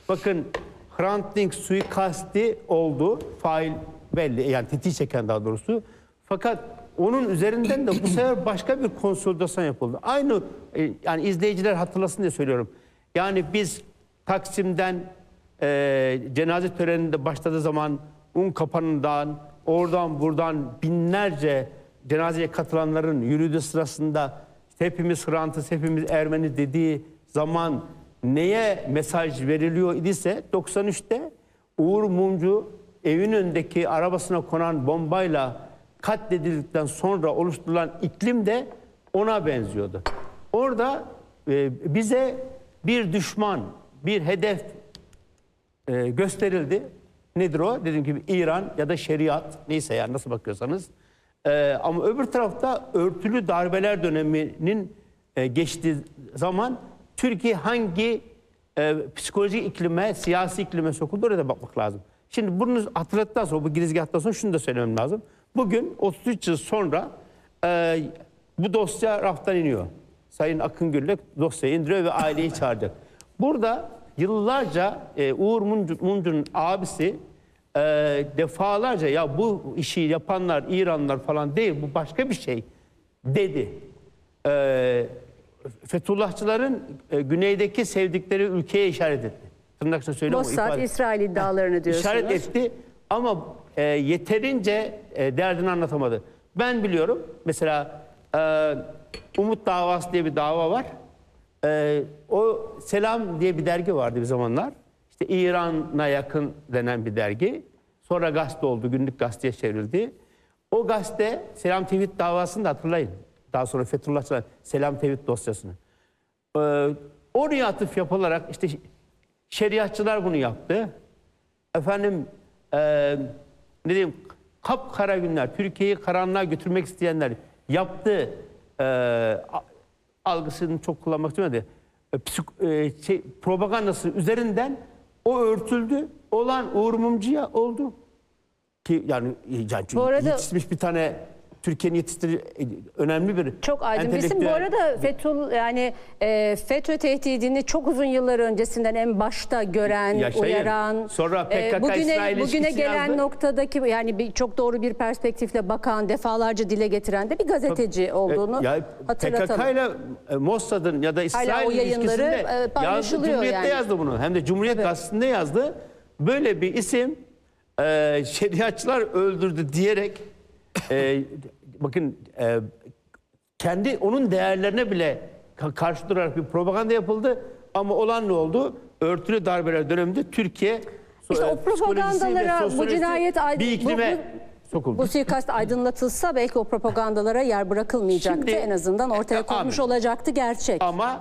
Bakın Hrant Dink suikasti oldu. Fail belli. Yani tetiği çeken daha doğrusu. Fakat onun üzerinden de bu sefer başka bir konsolidasyon yapıldı. Aynı yani izleyiciler hatırlasın diye söylüyorum. Yani biz Taksim'den cenaze töreninde başladığı zaman Unkapanı'ndan oradan buradan binlerce cenazeye katılanların yürüdüğü sırasında işte hepimiz Hrant'ız, hepimiz Ermeni dediği zaman neye mesaj veriliyor idiyse 93'te Uğur Mumcu evin önündeki arabasına konan bombayla katledildikten sonra oluşturulan iklim de ona benziyordu. Orada bize bir düşman, bir hedef gösterildi. Nedir o? Dediğim gibi İran ya da şeriat, neyse yani nasıl bakıyorsanız. Ama öbür tarafta örtülü darbeler döneminin geçtiği zaman Türkiye hangi psikolojik iklime, siyasi iklime sokuldu oraya da bakmak lazım. Şimdi bunu hatırlattıktan sonra, bu girizgahtan sonra şunu da söylemem lazım. Bugün 33 yıl sonra bu dosya raftan iniyor. Sayın Akın Gürlek dosyayı indiriyor ve aileyi çağıracak. Burada yıllarca Uğur Mumcu'nun abisi defalarca ya bu işi yapanlar İranlılar falan değil, bu başka bir şey dedi. Fethullahçıların güneydeki sevdikleri ülkeye işaret etti. Tırnakla söylüyorum. Mossad, İsrail iddialarını diyorsunuz. İşaret etti ama yeterince derdini anlatamadı. Ben biliyorum mesela Umut Davası diye bir dava var. O Selam diye bir dergi vardı bir zamanlar. İşte İran'a yakın denen bir dergi. Sonra gazete oldu, günlük gazeteye çevrildi. O gazete Selam Tevhid davasını da hatırlayın. Daha sonra Fethullahçılar Selam Tevhid dosyasını. Oraya atıf yapılarak işte şeriatçılar bunu yaptı. Efendim ne diyeyim, kapkara günler, Türkiye'yi karanlığa götürmek isteyenler yaptı. Algısını çok kullanmak istemedi. Propagandası üzerinden o örtüldü. Olan Uğur Mumcu'ya oldu. Ki yani bu arada, yetişmiş bir tane Türkiye'nin yetiştirdiği önemli bir çok aydın bir isim. Bu arada FETÖ tehdidini çok uzun yıllar öncesinden en başta gören, uyaran, sonra bugüne gelen noktadaki yani çok doğru bir perspektifle bakan, defalarca dile getiren de bir gazeteci olduğunu hatırlatalım. PKK ile Mossad'ın ya da İsrail ilişkisinde Cumhuriyet'te yani yazdı bunu. Hem de Cumhuriyet Gazetesi'nde yazdı. Böyle bir isim şeriatçılar öldürdü diyerek bakın kendi onun değerlerine bile karşı durarak bir propaganda yapıldı ama olan ne oldu? Örtülü darbeler döneminde Türkiye işte o propagandalara bu cinayet bir iklime sokuldu. Bu suikast aydınlatılsa belki o propagandalara yer bırakılmayacaktı. En azından ortaya konmuş olacaktı gerçek. Ama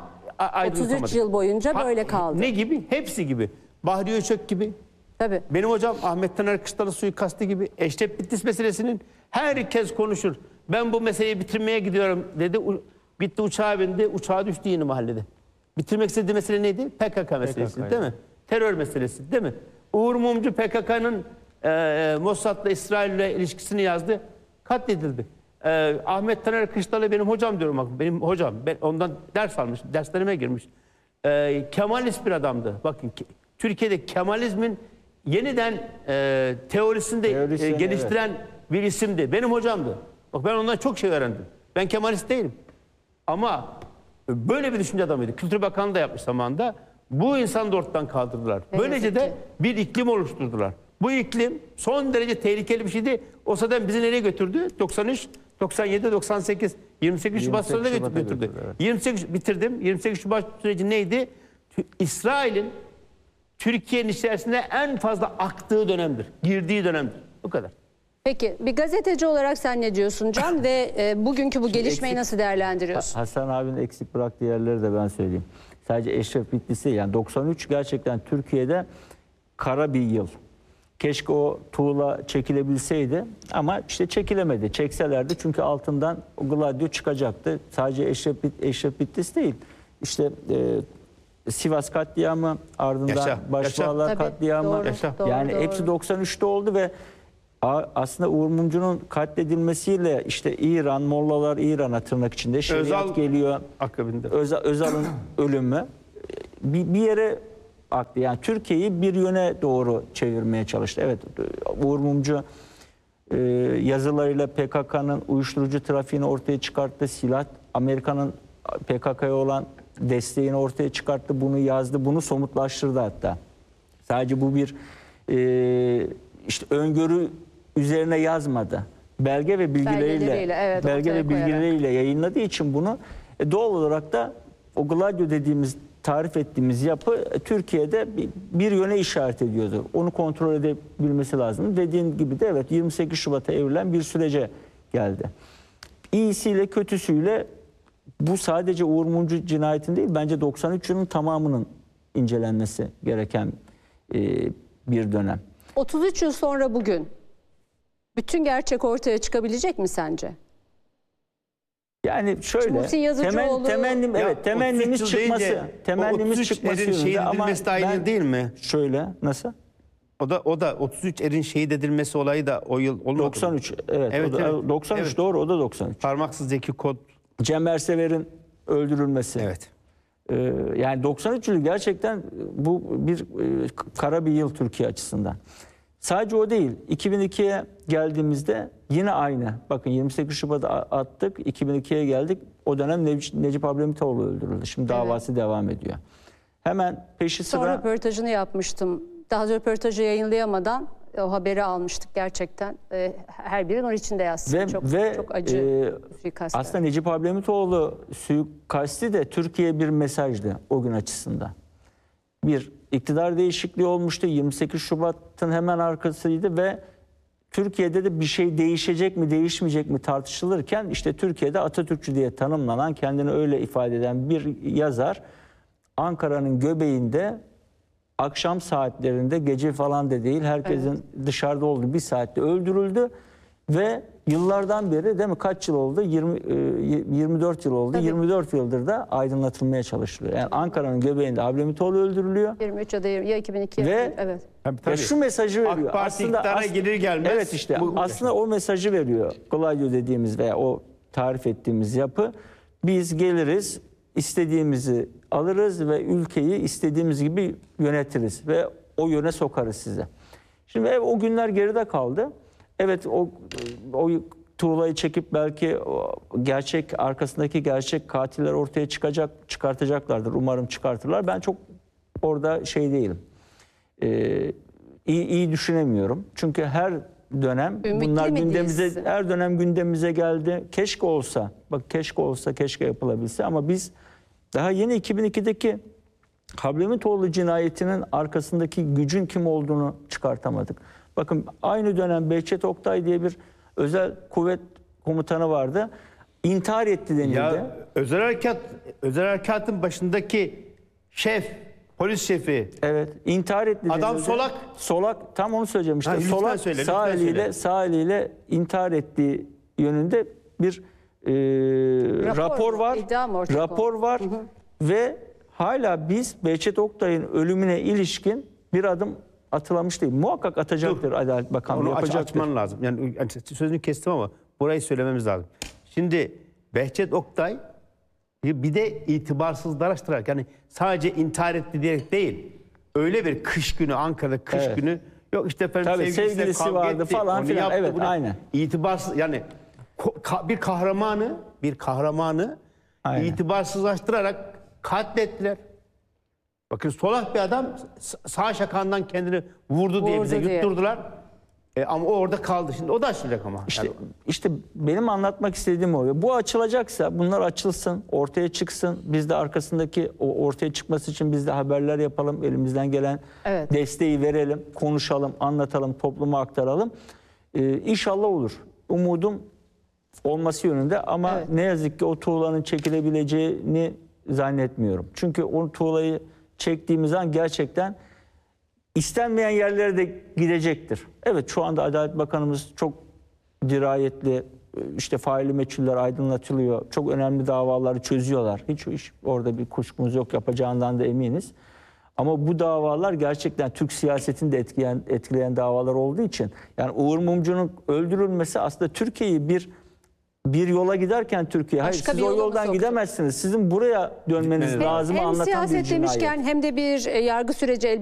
33 yıl boyunca böyle kaldı. Ne gibi? Hepsi gibi. Bahri Öçök gibi. Tabii. Benim hocam Ahmet Taner Kışlalı suikastı gibi, Eşref Bitlis meselesinin herkes konuşur. Ben bu meseleyi bitirmeye gidiyorum dedi. Gitti uçağa bindi. Uçağa düştü yeni mahallede. Bitirmek istediği mesele neydi? PKK meselesi değil mi? Terör meselesi değil mi? Uğur Mumcu PKK'nın Mossad'la İsrail'le ilişkisini yazdı. Katledildi. Ahmet Taner Kışlalı benim hocam diyorum. Bakın, benim hocam. Ben ondan ders almış. Derslerime girmiş. Kemalist bir adamdı. Bakın Türkiye'de Kemalizmin yeniden teorisini de geliştiren bir isimdi. Benim hocamdı. Bak ben ondan çok şey öğrendim. Ben Kemalist değilim. Ama böyle bir düşünce adamıydı. Kültür Bakanlığı da yapmış zamanında. Bu insanı da ortadan kaldırdılar. Böylece de bir iklim oluşturdular. Bu iklim son derece tehlikeli bir şeydi. O zaten bizi nereye götürdü? 93, 97, 98, 28 Şubat sonunda götürdü. Evet. 28 bitirdim. 28 Şubat süreci neydi? İsrail'in Türkiye'nin içerisinde en fazla aktığı dönemdir. Girdiği dönemdir. Bu kadar. Peki bir gazeteci olarak sen ne diyorsun Can ve bugünkü bu gelişmeyi nasıl değerlendiriyorsun? Hasan abinin eksik bıraktığı yerleri de ben söyleyeyim. Sadece Eşref Bitlis'i yani 93 gerçekten Türkiye'de kara bir yıl. Keşke o tuğla çekilebilseydi ama işte çekilemedi. Çekselerdi çünkü altından o Gladio çıkacaktı. Sadece Eşref Bitlis değil. İşte Sivas katliamı ardından Başbağlar katliamı yani hepsi 93'te oldu ve aslında Uğur Mumcu'nun katledilmesiyle işte İran, Mollalar İran'a tırnak içinde şeriat geliyor. Akabinde. Özal'ın ölümü bir yere aktı. Yani Türkiye'yi bir yöne doğru çevirmeye çalıştı. Evet, Uğur Mumcu yazılarıyla PKK'nın uyuşturucu trafiğini ortaya çıkarttı. Silah, Amerika'nın PKK'ya olan desteğini ortaya çıkarttı. Bunu yazdı, bunu somutlaştırdı hatta. Sadece bu bir işte öngörü üzerine yazmadı. Belge ve bilgileriyle yayınladığı için bunu doğal olarak da o Gladio dediğimiz, tarif ettiğimiz yapı Türkiye'de bir yöne işaret ediyordu. Onu kontrol edebilmesi lazım. Dediğin gibi de evet, 28 Şubat'a evrilen bir sürece geldi. İyisiyle kötüsüyle bu sadece Uğur Mumcu cinayetinin değil, bence 93 yılın tamamının incelenmesi gereken bir dönem. 33 yıl sonra bugün bütün gerçek ortaya çıkabilecek mi sence? Yani şöyle temennimiz çıkması yönünde ama ben, değil mi? Şöyle nasıl? O da 33 erin şehit edilmesi olayı da o yıl olmadı. 93 evet 93 evet. Doğru, o da 93. Parmaksız Zeki Kod. Cem Ersever'in öldürülmesi. Evet. Yani 93 yılı gerçekten bu bir kara bir yıl Türkiye açısından. Sadece o değil. 2002'ye geldiğimizde yine aynı. Bakın 28 Şubat'ta attık, 2002'ye geldik. O dönem Necip Ablemitoğlu öldürüldü. Şimdi davası devam ediyor. Hemen peşi sıra... Sonra röportajını yapmıştım. Daha röportajı yayınlayamadan o haberi almıştık gerçekten. Her biri onun içinde yazsın. Çok acı suikastlar. Aslında Necip Ablemitoğlu suikasti de Türkiye'ye bir mesajdı o gün açısından. Bir iktidar değişikliği olmuştu. 28 Şubat'ın hemen arkasıydı ve Türkiye'de de bir şey değişecek mi, değişmeyecek mi tartışılırken işte Türkiye'de Atatürkçü diye tanımlanan, kendini öyle ifade eden bir yazar Ankara'nın göbeğinde akşam saatlerinde, gece falan da değil, herkesin dışarıda olduğu bir saatte öldürüldü ve yıllardan beri, değil mi, kaç yıl oldu? 24 yıl oldu. Tabii. 24 yıldır da aydınlatılmaya çalışılıyor. Yani Ankara'nın göbeğinde Ablemitoğlu öldürülüyor. 23 ya 2002 ve evet. Tabii. Şu mesajı veriyor. AK Parti iktidara gelir gelmez. Evet işte aslında o mesajı veriyor. Gladio dediğimiz veya o tarif ettiğimiz yapı. Biz geliriz, istediğimizi alırız ve ülkeyi istediğimiz gibi yönetiriz ve o yöne sokarız size. Şimdi o günler geride kaldı. Evet, o tuğlayı çekip belki arkasındaki gerçek katiller ortaya çıkartacaklardır. Umarım çıkartırlar. Ben çok orada şey değilim. İyi düşünemiyorum. Çünkü her dönem bunlar gündemimize geldi. Keşke olsa. Bak keşke yapılabilse ama biz daha yeni 2002'deki Hablemitoğlu cinayetinin arkasındaki gücün kim olduğunu çıkartamadık. Bakın aynı dönem Behçet Oktay diye bir özel kuvvet komutanı vardı. İntihar etti denildi. Ya özel harekatın başındaki şef, polis şefi. Evet, intihar etti denildi. Adam Solak, tam onu söyleyeceğim işte. Solak sağ eliyle intihar ettiği yönünde bir rapor var. Hı hı. Ve hala biz Behçet Oktay'ın ölümüne ilişkin bir adım atılamış değil. Muhakkak atacaktır Adalet Bakanlığı. Onu açman lazım. Yani sözünü kestim ama burayı söylememiz lazım. Şimdi Behçet Oktay bir de itibarsızlaştırarak, yani sadece intihar etti diyerek değil. Öyle bir kış günü, Ankara'da kış günü, yok işte efendim sevgilisi vardı etti, falan filan. Evet, aynen. İtibarsız, yani bir kahramanı aynen, itibarsızlaştırarak katlettiler. Bakın solak bir adam sağ şakağından kendini vurdu diye bize yutturdular. Ama o orada kaldı. Şimdi o da açılacak ama. İşte benim anlatmak istediğim o. Bu açılacaksa bunlar açılsın, ortaya çıksın. Biz de arkasındaki o ortaya çıkması için biz de haberler yapalım. Elimizden gelen desteği verelim, konuşalım, anlatalım, topluma aktaralım. İnşallah olur. Umudum olması yönünde ama ne yazık ki o tuğlanın çekilebileceğini zannetmiyorum. Çünkü o tuğlayı çektiğimiz an gerçekten istenmeyen yerlere de gidecektir. Evet, şu anda Adalet Bakanımız çok dirayetli, işte faili meçhuller aydınlatılıyor. Çok önemli davaları çözüyorlar. Hiç orada bir kuşkumuz yok, yapacağından da eminiz. Ama bu davalar gerçekten Türk siyasetini de etkileyen davalar olduğu için, yani Uğur Mumcu'nun öldürülmesi aslında Türkiye'yi bir bir yola giderken Türkiye, hayır Başka siz bir o yola mı yoldan soktu? gidemezsiniz. Sizin buraya dönmeniz lazım Hem anlatan bir siyaset cinayet. demişken hem de bir yargı süreci elbette